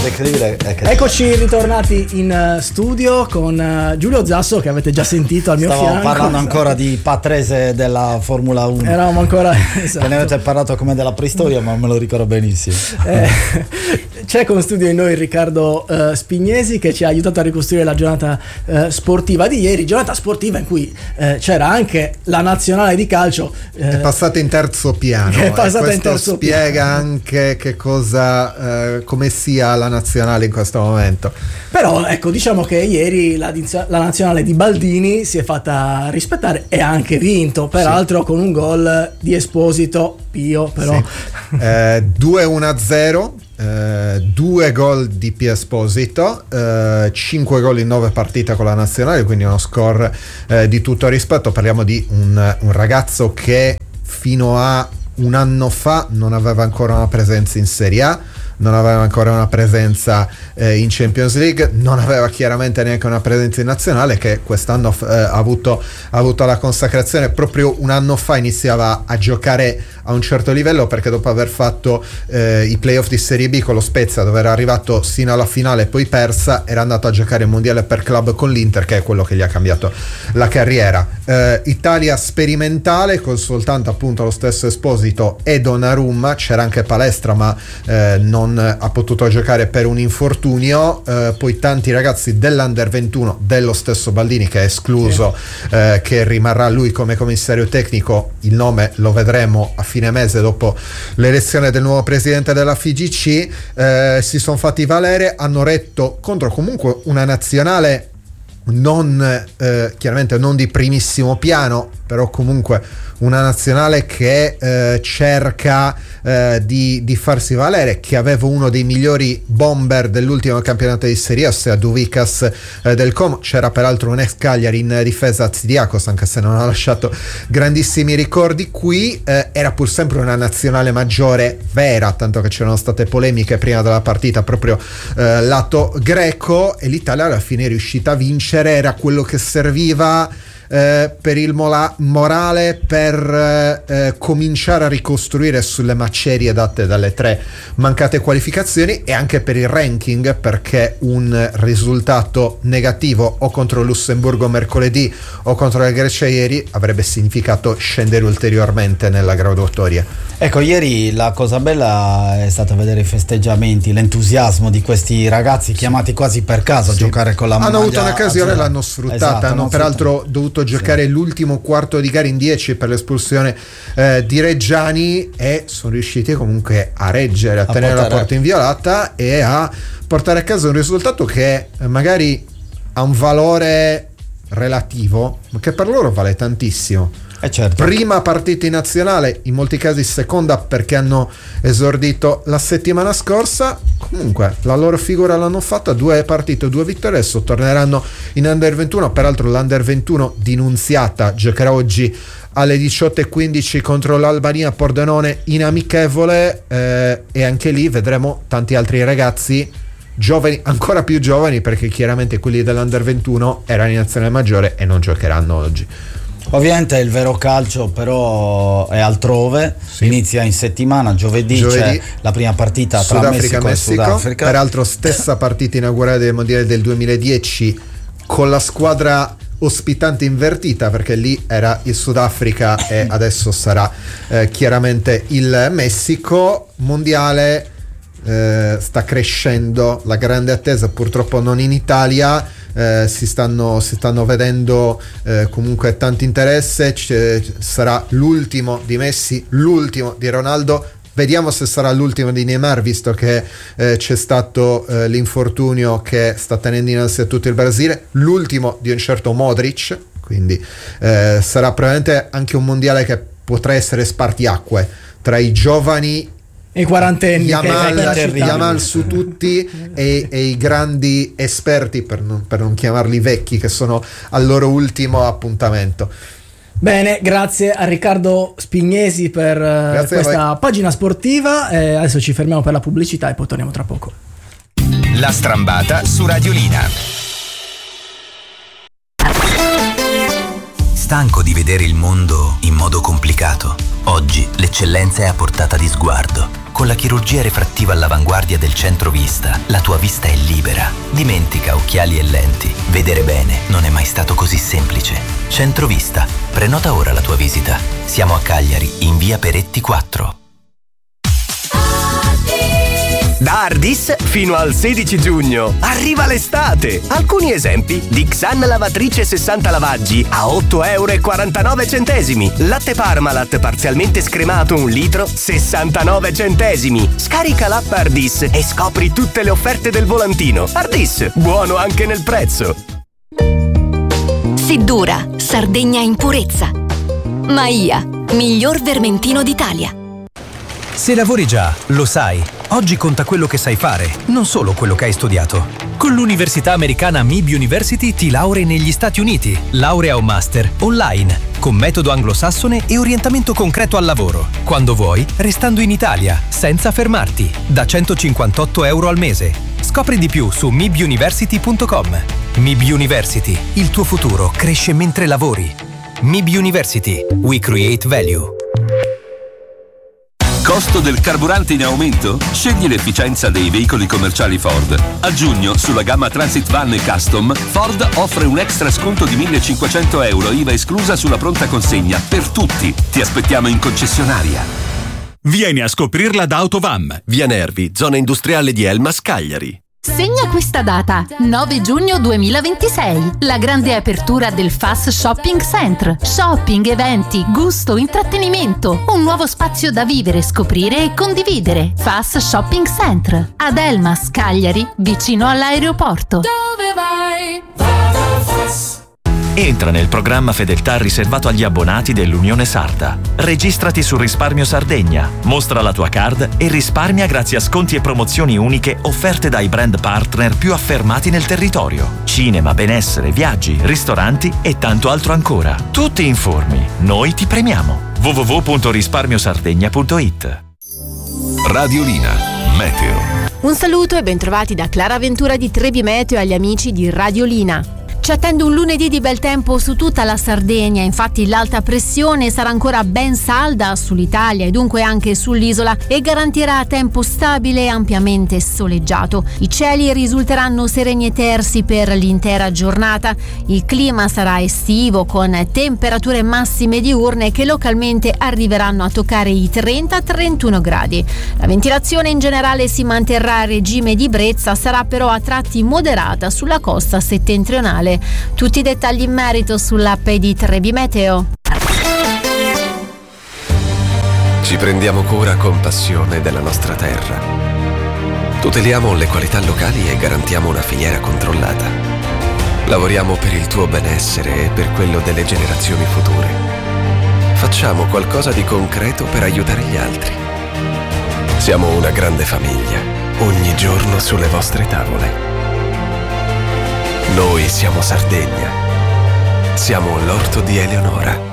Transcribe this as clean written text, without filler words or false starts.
incredibile è che eccoci ritornati in studio con Giulio Zasso, che avete già sentito al mio fianco. Stavamo parlando ancora di Patrese della Formula 1. Eravamo ancora, esatto. Che ne avete parlato come della preistoria, ma me lo ricordo benissimo. C'è con studio in noi Riccardo Spignesi, che ci ha aiutato a ricostruire la giornata sportiva di ieri, giornata sportiva in cui c'era anche la nazionale di calcio. È passata in terzo piano. È passata in terzo spiega piano. anche che cosa, come sia la nazionale in questo momento. Però ecco, diciamo che ieri la nazionale di Baldini si è fatta rispettare e ha anche vinto, peraltro con un gol di Esposito, Pio però. Sì. 2-1-0. 2 gol di Pio Esposito, 5 gol in 9 partite con la nazionale, quindi uno score di tutto rispetto. Parliamo di un ragazzo che fino a un anno fa non aveva ancora una presenza in Serie A, non aveva ancora una presenza in Champions League, non aveva chiaramente neanche una presenza in nazionale, che quest'anno ha avuto la consacrazione. Proprio un anno fa iniziava a giocare a un certo livello, perché dopo aver fatto i playoff di Serie B con lo Spezia, dove era arrivato sino alla finale e poi persa, era andato a giocare il mondiale per club con l'Inter, che è quello che gli ha cambiato la carriera. Italia sperimentale con soltanto appunto lo stesso Esposito e Donnarumma, c'era anche Palestra ma non ha potuto giocare per un infortunio, poi tanti ragazzi dell'Under 21 dello stesso Baldini, che è escluso, che rimarrà lui come commissario tecnico. Il nome lo vedremo a fine mese dopo l'elezione del nuovo presidente della FIGC. Si sono fatti valere, hanno retto contro comunque una nazionale non chiaramente non di primissimo piano, però comunque una nazionale che cerca di farsi valere, che aveva uno dei migliori bomber dell'ultimo campionato di Serie A, ossia Duvikas del Como. C'era peraltro un ex Cagliari in difesa, Tsidiakos, anche se non ha lasciato grandissimi ricordi qui. Era pur sempre una nazionale maggiore vera, tanto che c'erano state polemiche prima della partita proprio lato greco, e l'Italia alla fine è riuscita a vincere. Era quello che serviva per il morale, per cominciare a ricostruire sulle macerie date dalle 3 mancate qualificazioni, e anche per il ranking, perché un risultato negativo o contro Lussemburgo mercoledì o contro la Grecia ieri avrebbe significato scendere ulteriormente nella graduatoria. Ecco, ieri la cosa bella è stata vedere i festeggiamenti, l'entusiasmo di questi ragazzi chiamati quasi per caso a giocare con la maglia. Hanno avuto un'occasione, l'hanno sfruttata, esatto, hanno peraltro dovuto giocare l'ultimo quarto di gara in 10 per l'espulsione di Reggiani, e sono riusciti comunque a reggere, a tenere la porta inviolata e a portare a casa un risultato che magari ha un valore relativo, ma che per loro vale tantissimo. Certo. Prima partita in nazionale, in molti casi seconda, perché hanno esordito la settimana scorsa. Comunque la loro figura l'hanno fatta, 2 partite, 2 vittorie, adesso torneranno in Under 21. Peraltro l'Under 21 di Nunziata giocherà oggi alle 18:15 contro l'Albania a Pordenone in amichevole, e anche lì vedremo tanti altri ragazzi giovani, ancora più giovani, perché chiaramente quelli dell'Under 21 erano in nazionale maggiore e non giocheranno oggi. Ovviamente il vero calcio però è altrove, inizia in settimana, giovedì c'è la prima partita tra Messico e Sudafrica. Peraltro stessa partita inaugurale del mondiale del 2010 con la squadra ospitante invertita, perché lì era il Sudafrica e adesso sarà chiaramente il Messico. Mondiale, sta crescendo la grande attesa, purtroppo non in Italia. Si stanno vedendo comunque tanto interesse. Sarà l'ultimo di Messi, l'ultimo di Ronaldo, vediamo se sarà l'ultimo di Neymar, visto che c'è stato l'infortunio che sta tenendo in ansia tutto il Brasile, l'ultimo di un certo Modric, quindi sarà probabilmente anche un mondiale che potrà essere spartiacque tra i giovani e i quarantenni, Yamal su tutti e i grandi esperti, per non chiamarli vecchi, che sono al loro ultimo appuntamento. Bene, grazie a Riccardo Spignesi per questa pagina sportiva. Adesso ci fermiamo per la pubblicità e poi torniamo tra poco. La Strambata su Radiolina. Stanco di vedere il mondo in modo complicato? Oggi l'eccellenza è a portata di sguardo. Con la chirurgia refrattiva all'avanguardia del Centrovista, la tua vista è libera. Dimentica occhiali e lenti. Vedere bene non è mai stato così semplice. Centrovista. Prenota ora la tua visita. Siamo a Cagliari, in via Peretti 4. Da Ardis fino al 16 giugno arriva l'estate. Alcuni esempi: Dixan lavatrice 60 lavaggi a 8,49 €. Latte Parmalat parzialmente scremato 1 litro 69 centesimi. Scarica l'app Ardis e scopri tutte le offerte del volantino. Ardis, buono anche nel prezzo. Siddura, Sardegna in purezza. Maia, miglior vermentino d'Italia. Se lavori già, lo sai. Oggi conta quello che sai fare, non solo quello che hai studiato. Con l'università americana MIB University ti laurei negli Stati Uniti, laurea o master, online, con metodo anglosassone e orientamento concreto al lavoro. Quando vuoi, restando in Italia, senza fermarti, da 158 € al mese. Scopri di più su mibuniversity.com. MIB University, il tuo futuro cresce mentre lavori. MIB University, we create value. Costo del carburante in aumento? Scegli l'efficienza dei veicoli commerciali Ford. A giugno, sulla gamma Transit Van e Custom, Ford offre un extra sconto di 1.500 € IVA esclusa sulla pronta consegna per tutti. Ti aspettiamo in concessionaria. Vieni a scoprirla da Autovam. Via Nervi, zona industriale di Elmas, Cagliari. Segna questa data, 9 giugno 2026, la grande apertura del FAS Shopping Center. Shopping, eventi, gusto, intrattenimento, un nuovo spazio da vivere, scoprire e condividere. FAS Shopping Center, ad Elmas, Cagliari, vicino all'aeroporto. Dove vai? Entra nel programma Fedeltà riservato agli abbonati dell'Unione Sarda. Registrati su Risparmio Sardegna, mostra la tua card e risparmia grazie a sconti e promozioni uniche offerte dai brand partner più affermati nel territorio. Cinema, benessere, viaggi, ristoranti e tanto altro ancora. Tu ti informi, noi ti premiamo. www.risparmiosardegna.it. Radiolina Meteo. Un saluto e bentrovati da Clara Ventura di Trebi Meteo e agli amici di Radiolina. Ci attende un lunedì di bel tempo su tutta la Sardegna, infatti l'alta pressione sarà ancora ben salda sull'Italia e dunque anche sull'isola e garantirà tempo stabile e ampiamente soleggiato. I cieli risulteranno sereni e tersi per l'intera giornata. Il clima sarà estivo con temperature massime diurne che localmente arriveranno a toccare i 30-31 gradi. La ventilazione in generale si manterrà a regime di brezza, sarà però a tratti moderata sulla costa settentrionale. Tutti i dettagli in merito sull'app di Trebi Meteo. Ci prendiamo cura con passione della nostra terra. Tuteliamo le qualità locali e garantiamo una filiera controllata. Lavoriamo per il tuo benessere e per quello delle generazioni future. Facciamo qualcosa di concreto per aiutare gli altri. Siamo una grande famiglia, ogni giorno sulle vostre tavole. Noi siamo Sardegna. Siamo l'orto di Eleonora.